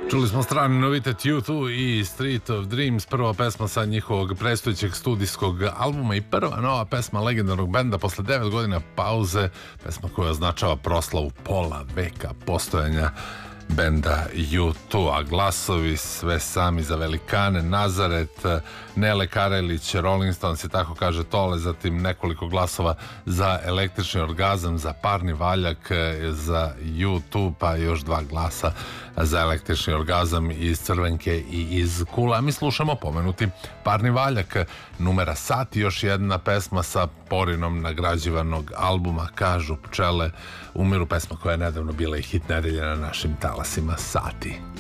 Čuli smo strani novitet U2 i Street of Dreams, prva pesma sa njihovog predstojećeg studijskog albuma i prva nova pesma legendarnog benda posle 9 godina pauze, pesma koja označava proslavu pola veka postojanja benda U2, a glasovi sve sami za velikane, Nazaret, Nele Karelić, Rolling Stones i tako kaže Tole, zatim nekoliko glasova za Električni orgazam, za Parni valjak, za U2, pa još 2 glasa za Električni orgazam iz Crvenke i iz Kula. Mi slušamo pomenuti Parni valjak, Numera sati, još jedna pesma sa Porinom nagrađivanog albuma Kažu pčele umiru, pesma koja je nedavno bila i hit nedelje na našim talasima. Sati.